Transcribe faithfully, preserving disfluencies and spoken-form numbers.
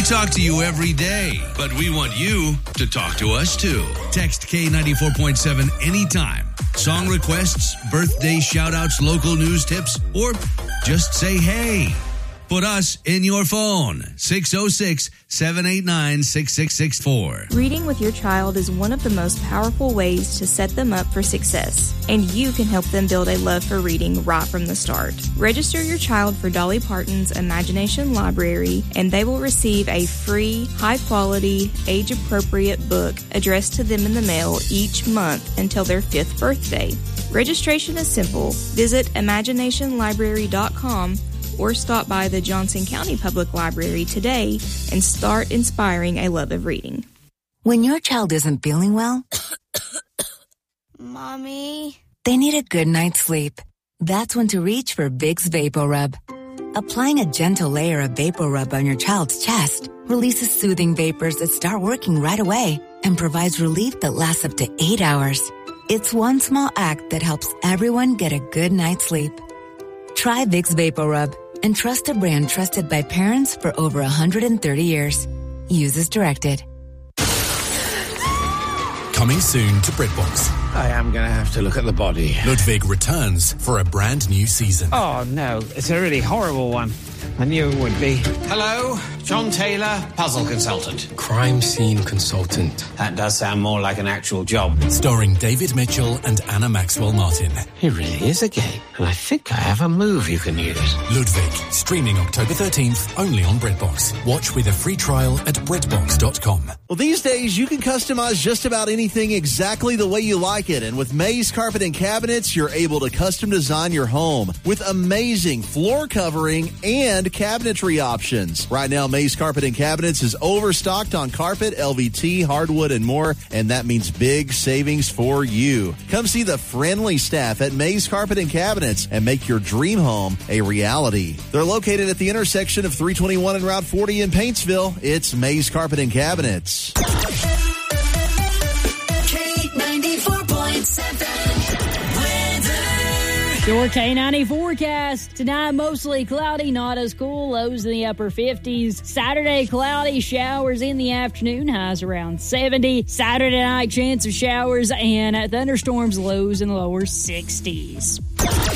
talk to you every day, but we want you to talk to us too. Text K ninety-four point seven anytime. Song requests, birthday shout-outs, local news tips, or just say hey. Put us in your phone. six oh six, seven eight nine, six six six four. Reading with your child is one of the most powerful ways to set them up for success, and you can help them build a love for reading right from the start. Register your child for Dolly Parton's Imagination Library, and they will receive a free, high-quality, age-appropriate book addressed to them in the mail each month until their fifth birthday. Registration is simple. Visit imagination library dot com or stop by the Johnson County Public Library today and start inspiring a love of reading. When your child isn't feeling well, Mommy, they need a good night's sleep. That's when to reach for Vicks VapoRub. Applying a gentle layer of VapoRub on your child's chest releases soothing vapors that start working right away and provides relief that lasts up to eight hours. It's one small act that helps everyone get a good night's sleep. Try Vicks VapoRub and trust a brand trusted by parents for over one hundred thirty years. Use as directed. Coming soon to BritBox. I am going to have to look at the body. Ludwig returns for a brand new season. Oh, no. It's a really horrible one. I knew it would be. Hello, John Taylor, puzzle consultant. Crime scene consultant. That does sound more like an actual job. Starring David Mitchell and Anna Maxwell Martin. It really is a game, and I think I have a move you can use. Ludwig, streaming October thirteenth, only on BritBox. Watch with a free trial at Britbox dot com. Well, these days, you can customize just about anything exactly the way you like it. And with Maze Carpet and Cabinets, you're able to custom design your home with amazing floor covering and cabinetry options. Right now, Maze Carpet and Cabinets is overstocked on carpet, L V T, hardwood, and more, and that means big savings for you. Come see the friendly staff at Maze Carpet and Cabinets and make your dream home a reality. They're located at the intersection of three twenty-one and Route forty in Paintsville. It's Maze Carpet and Cabinets. K ninety-four point seven Your K ninety forecast. Tonight, mostly cloudy, not as cool. Lows in the upper fifties. Saturday, cloudy, showers in the afternoon. Highs around seventy. Saturday night, chance of showers and thunderstorms. Lows in the lower sixties.